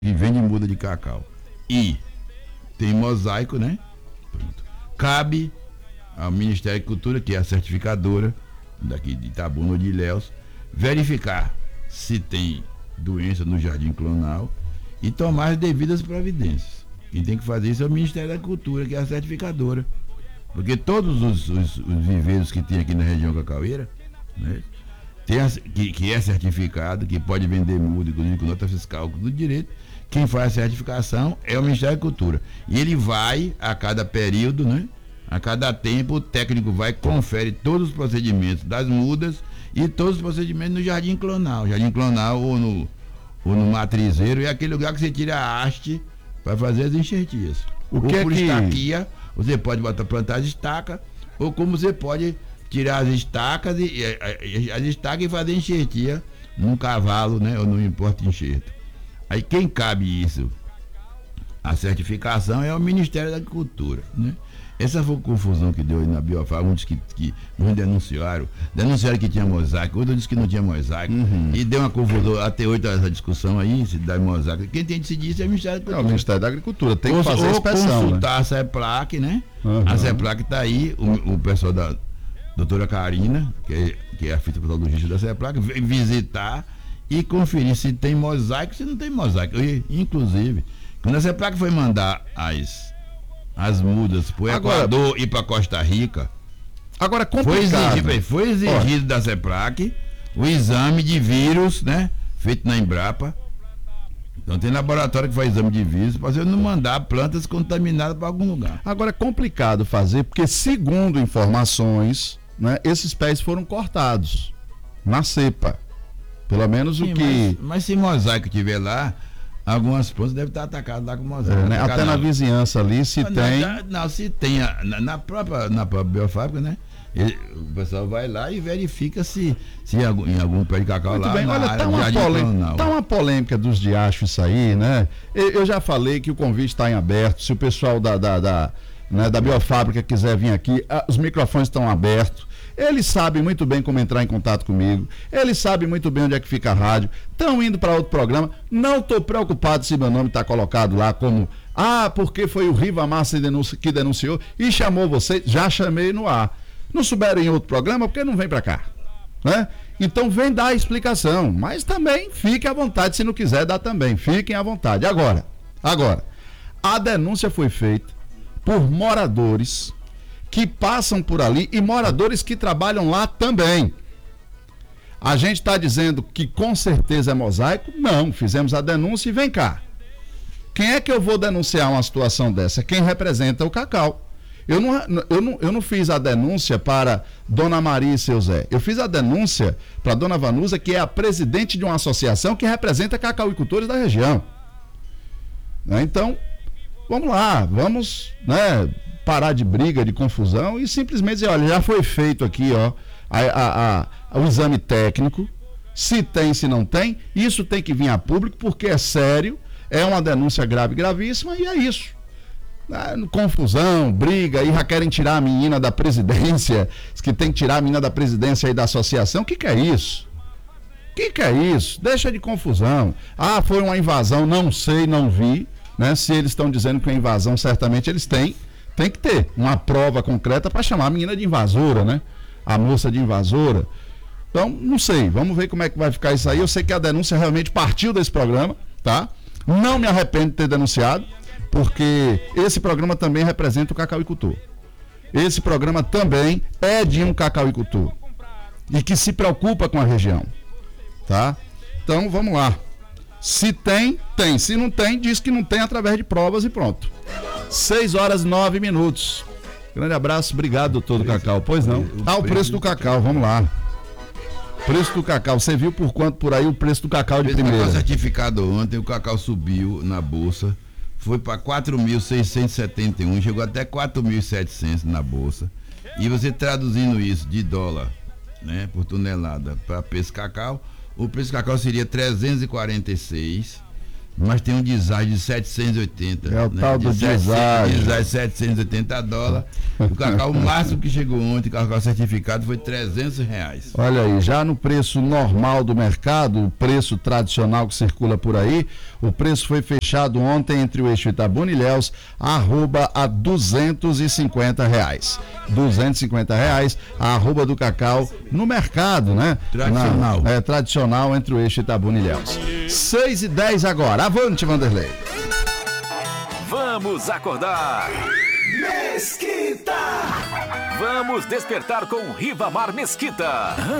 que vende muda de cacau e tem mosaico, né? Pronto. Cabe ao Ministério da Agricultura, que é a certificadora daqui de Itabuna ou de Ilhéus, verificar se tem doença no jardim clonal e tomar as devidas providências. Quem tem que fazer isso é o Ministério da Agricultura, que é a certificadora. Porque todos os viveiros que tem aqui na região cacaueira, né, que é certificado, que pode vender muda, inclusive com nota fiscal, com tudo direito, quem faz a certificação é o Ministério da Agricultura. E ele vai, a cada período, né, a cada tempo, o técnico vai, confere todos os procedimentos das mudas e todos os procedimentos no jardim clonal. Jardim clonal ou no matrizeiro é aquele lugar que você tira a haste para fazer as enxertias. O que ou por estaquia, você pode plantar as estacas, ou como você pode tirar as estacas e fazer enxertia num cavalo, né, ou não importa enxerto. Aí quem cabe isso, a certificação, é o Ministério da Agricultura, né? Essa foi a confusão que deu aí na Biofarm, muitos que nos denunciaram que tinha mosaico, outros disse que não tinha mosaico, e deu uma confusão, até hoje essa discussão aí, se dá mosaico. Quem tem que decidir isso é o Ministério da Agricultura. É o Ministério da Agricultura, tem que fazer a inspeção, consultar, né? A CEPLAC, né? A CEPLAC está aí, o pessoal da doutora Karina, que é a fitopatologista da CEPLAC, vem visitar e conferir se tem mosaico, se não tem mosaico. Inclusive, quando a CEPLAC foi mandar as mudas para o Equador e para Costa Rica, agora complicado. Foi exigido da CEPLAC o exame de vírus, né, feito na Embrapa. Então tem laboratório que faz exame de vírus para você não mandar plantas contaminadas para algum lugar. Agora é complicado fazer, porque segundo informações, né, esses pés foram cortados na cepa. Pelo menos sim, o que... Mas se mosaico tiver lá, algumas plantas devem estar atacadas lá com mosaico. Né? Até na vizinhança ali, se tem... Se tem, na própria biofábrica, né? O pessoal vai lá e verifica se em algum pé de cacau muito lá bem. Olha, tá uma polêmica dos diachos isso aí, né? Eu já falei que o convite está em aberto. Se o pessoal da biofábrica quiser vir aqui, os microfones estão abertos. Eles sabem muito bem como entrar em contato comigo. Eles sabem muito bem onde é que fica a rádio. Estão indo para outro programa. Não estou preocupado se meu nome está colocado lá como... porque foi o Rivamar que denunciou e chamou você. Já chamei no ar. Não souberam em outro programa, porque não vem para cá, né? Então vem dar a explicação. Mas também fique à vontade. Se não quiser dar também, fiquem à vontade. Agora, a denúncia foi feita por moradores que passam por ali e moradores que trabalham lá também. A gente está dizendo que com certeza é mosaico? Não, fizemos a denúncia e vem cá. Quem é que eu vou denunciar uma situação dessa? Quem representa o cacau. Eu não fiz a denúncia para Dona Maria e seu Zé. Eu fiz a denúncia para Dona Vanusa, que é a presidente de uma associação que representa cacauicultores da região. Então, vamos lá, vamos, né, parar de briga, de confusão e simplesmente dizer, olha, já foi feito aqui, o exame técnico, se tem, se não tem, isso tem que vir a público porque é sério, é uma denúncia grave, gravíssima e é isso. Confusão, briga, e já querem tirar a menina da presidência, que tem que tirar a menina da presidência aí da associação, o que é isso? O que é isso? Deixa de confusão. Foi uma invasão, não sei, não vi, né? Se eles estão dizendo que é invasão, certamente eles têm que ter uma prova concreta para chamar a menina de invasora, né? A moça de invasora. Então, não sei, vamos ver como é que vai ficar isso aí. Eu sei que a denúncia realmente partiu desse programa, tá? Não me arrependo de ter denunciado, porque esse programa também representa o cacauicultor. Esse programa também é de um cacauicultor e que se preocupa com a região, tá? Então, vamos lá. Se tem, tem. Se não tem, diz que não tem através de provas e pronto. 6h09. Grande abraço, obrigado, doutor do Cacau. Pois não? O preço do cacau, vamos lá. Preço do cacau, você viu por quanto por aí o preço do cacau de primeira? O certificado ontem, o cacau subiu na bolsa, foi para 4.671, chegou até 4.700 na bolsa. E você traduzindo isso de dólar, né, por tonelada para preço cacau, o preço do cacau seria 346 mas tem um deságio de 780. É o tal do deságio. $780. O cacau máximo que chegou ontem, o cacau certificado, foi R$300. Olha aí, já no preço normal do mercado, o preço tradicional que circula por aí, o preço foi fechado ontem entre o eixo Itabuna e Ilhéus, arroba a R$250. R$250 a arroba do cacau no mercado, né? Tradicional. Tradicional entre o eixo Itabuna e Ilhéus. 6h10 agora. Avante, Vanderlei. Vamos acordar. Mesquita! Vamos despertar com Ribamar Mesquita.